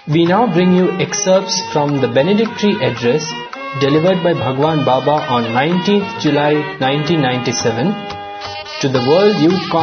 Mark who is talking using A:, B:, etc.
A: We now bring you excerpts from the benedictory address delivered by Bhagwan Baba on 19th July 1997 to the World Youth Congress